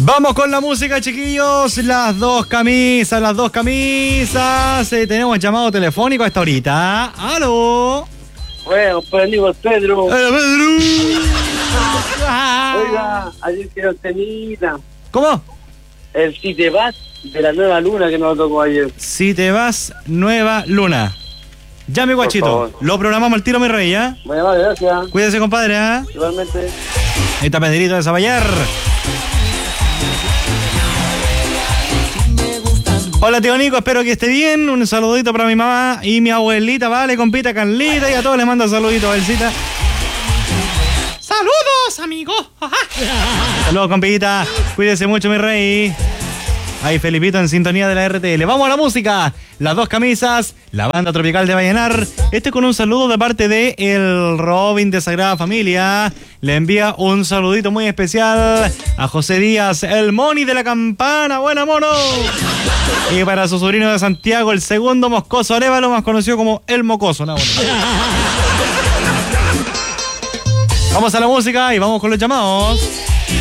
Vamos con la música, chiquillos. Las dos camisas. Tenemos llamado telefónico a esta horita. ¡Aló! Bueno, pues amigo Pedro. ¡Hola, Pedro! Oiga, ayer quiero temita. ¿Cómo? El Si Te Vas de la Nueva Luna que nos tocó ayer. Si te vas, Nueva Luna. Ya, mi guachito. Lo programamos al tiro, mi rey, ¿ya? Bueno, vale, gracias. Cuídese, compadre, ¿eh? Igualmente. Ahí está Pedrito de Zaballar. Hola, tío Nico, espero que esté bien. Un saludito para mi mamá y mi abuelita, ¿vale? Compita Carlita, y a todos les mando saluditos, Belcita. ¡Saludos, amigo! Saludos, compita. Cuídese mucho, mi rey. Ahí Felipito en sintonía de la RTL. Vamos a la música. Las dos camisas, la banda tropical de Vallenar. Este con un saludo de parte de el Robin de Sagrada Familia. Le envía un saludito muy especial a José Díaz, el Moni de la Campana. ¡Buena, mono! Y para su sobrino de Santiago, el segundo Moscoso Arévalo, más conocido como el Mocoso. No, bueno. Vamos a la música y vamos con los llamados.